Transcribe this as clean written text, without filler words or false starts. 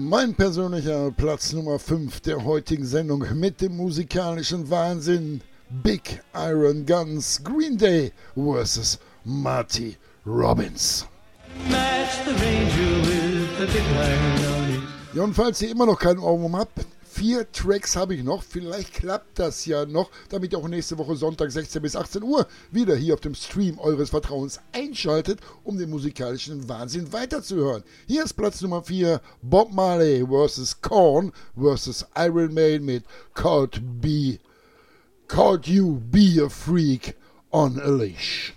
Mein persönlicher Platz Nummer 5 der heutigen Sendung mit dem musikalischen Wahnsinn. Big Iron Guns, Green Day vs. Marty Robbins. Match the Ranger with the big iron guns. Ja, und falls ihr immer noch kein Ohrwurm habt, 4 Tracks habe ich noch. Vielleicht klappt das ja noch, damit ihr auch nächste Woche Sonntag 16 bis 18 Uhr wieder hier auf dem Stream eures Vertrauens einschaltet, um den musikalischen Wahnsinn weiterzuhören. Hier ist Platz Nummer 4, Bob Marley vs. Korn vs. Iron Maiden mit Called You Be a Freak on a Leash.